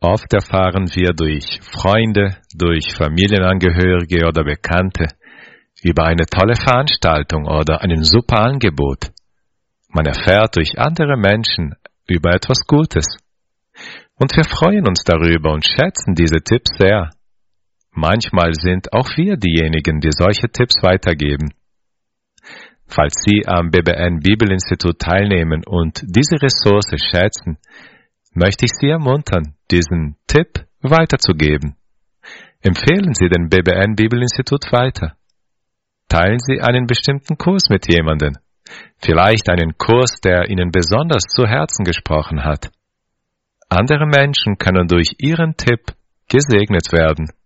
Oft erfahren wir durch Freunde, durch Familienangehörige oder Bekannte über eine tolle Veranstaltung oder ein super Angebot. Man erfährt durch andere Menschen über etwas Gutes. Und wir freuen uns darüber und schätzen diese Tipps sehr. Manchmal sind auch wir diejenigen, die solche Tipps weitergeben. Falls Sie am BBN Bibelinstitut teilnehmen und diese Ressource schätzen, möchte ich Sie ermuntern, diesen Tipp weiterzugeben. Empfehlen Sie den BBN Bibelinstitut weiter. Teilen Sie einen bestimmten Kurs mit jemandem. Vielleicht einen Kurs, der Ihnen besonders zu Herzen gesprochen hat. Andere Menschen können durch Ihren Tipp gesegnet werden.